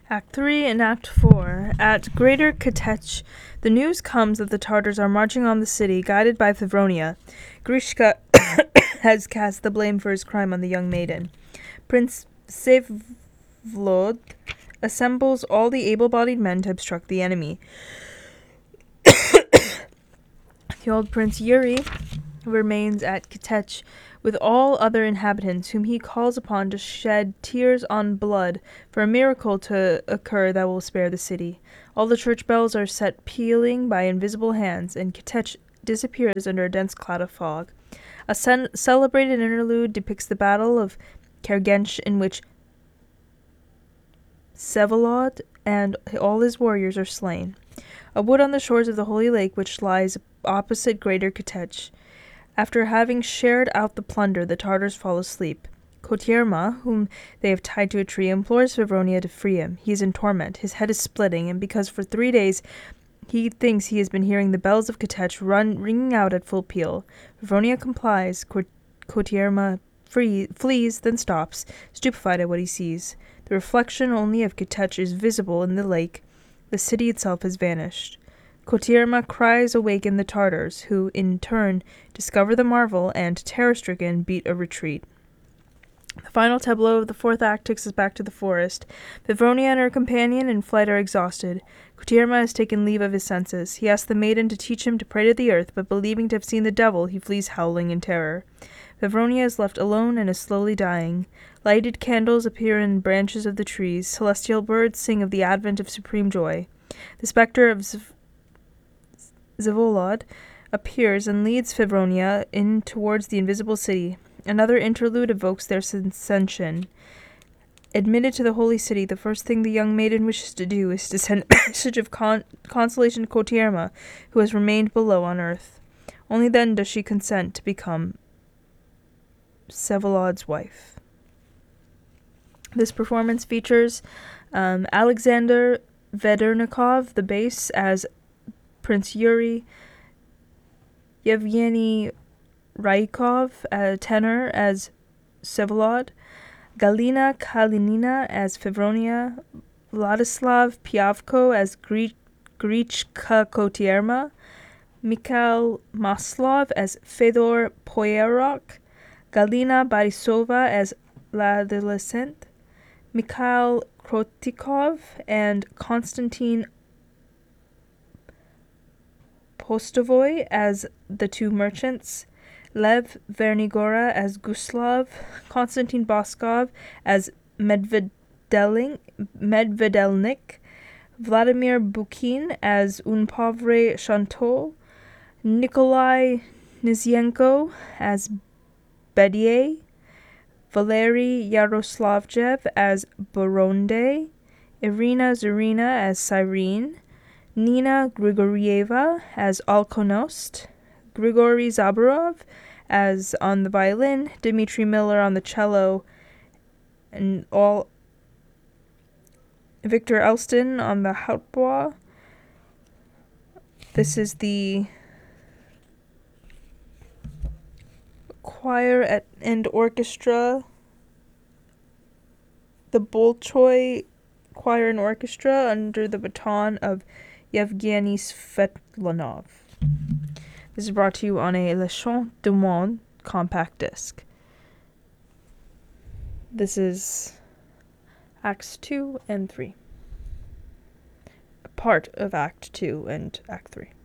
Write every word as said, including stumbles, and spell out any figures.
Act three and Act four. At Greater Kitech, the news comes that the Tartars are marching on the city, guided by Fevronia. Grishka has cast the blame for his crime on the young maiden. Prince Sevlod assembles all the able-bodied men to obstruct the enemy. The old Prince Yuri remains at Kitech with all other inhabitants, whom he calls upon to shed tears on blood for a miracle to occur that will spare the city. All the church bells are set pealing by invisible hands, and Kitech disappears under a dense cloud of fog. A sen- celebrated interlude depicts the Battle of Kergench, in which Vsevolod and all his warriors are slain. A wood on the shores of the Holy Lake, which lies opposite Greater Kitech. After having shared out the plunder, the Tartars fall asleep. Kotierma, whom they have tied to a tree, implores Fevronia to free him. He is in torment. His head is splitting, and because for three days he thinks he has been hearing the bells of Kitech run ringing out at full peal. Fevronia complies. Kotierma free, flees, then stops, stupefied at what he sees. The reflection only of Kitech is visible in the lake. The city itself has vanished. Kotierma cries awaken the Tartars, who, in turn, discover the marvel and, terror-stricken, beat a retreat. The final tableau of the fourth act takes us back to the forest. Fevronia and her companion in flight are exhausted. Kotierma has taken leave of his senses. He asks the maiden to teach him to pray to the earth, but believing to have seen the devil, he flees howling in terror. Fevronia is left alone and is slowly dying. Lighted candles appear in branches of the trees. Celestial birds sing of the advent of supreme joy. The spectre of Z- Vsevolod appears and leads Fevronia in towards the invisible city. Another interlude evokes their ascension. Admitted to the holy city, the first thing the young maiden wishes to do is to send a message of con- consolation to Kotierma, who has remained below on earth. Only then does she consent to become Vsevolod's wife. This performance features um, Alexander Vedernikov, the bass, as Prince Yuri, Yevgeny Raikov, a tenor, as Vsevolod, Galina Kalinina as Fevronia, Vladislav Piavko as Gri- Grichka Kotierma, Mikhail Maslov as Fedor Poyarok, Galina Borisova as l'adolescent, Mikhail Krotikov and Konstantin Postovoy as the two merchants, Lev Vernigora as Guslav, Konstantin Boskov as Medvedeling, Medvedelnik, Vladimir Bukin as Un Pauvre Chanteau, Nikolai Nizyenko as Bedier, Valery Yaroslavjev as Boronde, Irina Zarina as Cyrene, Nina Grigorieva as Alkonost, Grigory Zaborov as on the violin, Dmitry Miller on the cello, and all Victor Elston on the hautbois. This is the choir at, and orchestra, the Bolshoi Choir and Orchestra under the baton of Yevgeny Svetlanov. This is brought to you on a Le Chant du Monde compact disc. This is Acts two and three. A part of Act two and Act three.